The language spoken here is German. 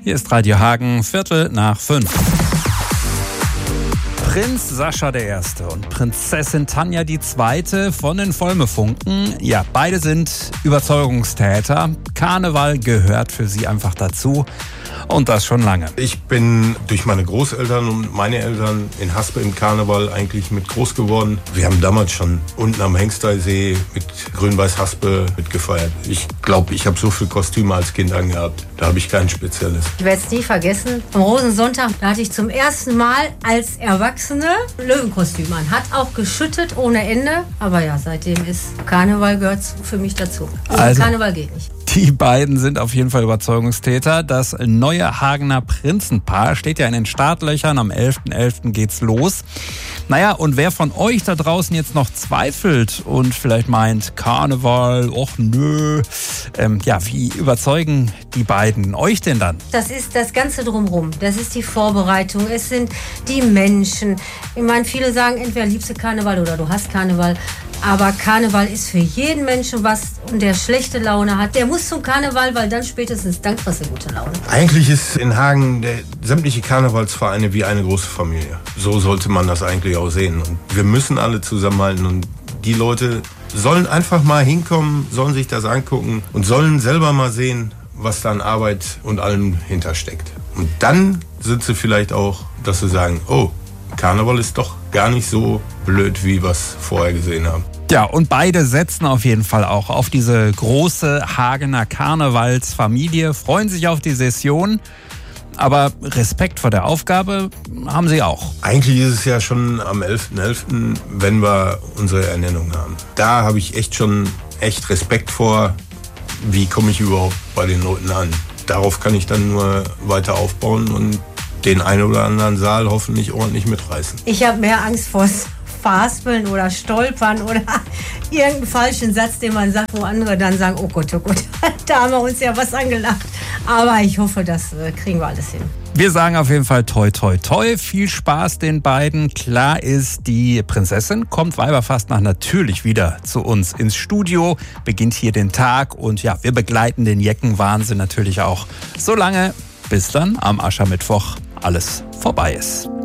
Hier ist Radio Hagen, 5:15. Prinz Sascha I. und Prinzessin Tanja II. Von den Volmefunken. Ja, beide sind Überzeugungstäter. Karneval gehört für sie einfach dazu. Und das schon lange. Ich bin durch meine Großeltern und meine Eltern in Haspe im Karneval eigentlich mit groß geworden. Wir haben damals schon unten am Hengsteysee mit Grün-Weiß-Haspe mitgefeiert. Ich glaube, ich habe so viele Kostüme als Kind angehabt. Da habe ich kein spezielles. Ich werde es nie vergessen. Am Rosensonntag, da hatte ich zum ersten Mal als Erwachsene Löwenkostüm an. Hat auch geschüttet ohne Ende. Aber ja, seitdem ist Karneval gehört für mich dazu. Also Karneval geht nicht. Die beiden sind auf jeden Fall Überzeugungstäter. Das neue Hagener Prinzenpaar steht ja in den Startlöchern. Am 11.11. geht's los. Naja, und wer von euch da draußen jetzt noch zweifelt und vielleicht meint, Karneval, och nö. Wie überzeugen die beiden euch denn dann? Das ist das Ganze drumherum. Das ist die Vorbereitung. Es sind die Menschen. Ich meine, viele sagen, entweder liebst du Karneval oder du hast Karneval. Aber Karneval ist für jeden Menschen was, und der schlechte Laune hat, der muss zum Karneval, weil dann spätestens dann kriegst du gute Laune. Eigentlich ist in Hagen sämtliche Karnevalsvereine wie eine große Familie. So sollte man das eigentlich auch sehen. Und wir müssen alle zusammenhalten, und die Leute sollen einfach mal hinkommen, sollen sich das angucken und sollen selber mal sehen, was da an Arbeit und allem hintersteckt. Und dann sind sie vielleicht auch, dass sie sagen, oh, Karneval ist doch gar nicht so blöd, wie wir es vorher gesehen haben. Ja, und beide setzen auf jeden Fall auch auf diese große Hagener Karnevalsfamilie, freuen sich auf die Session, aber Respekt vor der Aufgabe haben sie auch. Eigentlich ist es ja schon am 11.11., wenn wir unsere Ernennung haben. Da habe ich echt Respekt vor, wie komme ich überhaupt bei den Leuten an. Darauf kann ich dann nur weiter aufbauen und den einen oder anderen Saal hoffentlich ordentlich mitreißen. Ich habe mehr Angst vor Verhaspeln oder Stolpern oder irgendeinen falschen Satz, den man sagt, wo andere dann sagen, oh Gott, da haben wir uns ja was angelacht. Aber ich hoffe, das kriegen wir alles hin. Wir sagen auf jeden Fall toi, toi, toi. Viel Spaß den beiden. Klar ist, die Prinzessin kommt Weiberfastnacht natürlich wieder zu uns ins Studio, beginnt hier den Tag, und ja, wir begleiten den Jeckenwahnsinn natürlich auch so lange, bis dann am Aschermittwoch alles vorbei ist.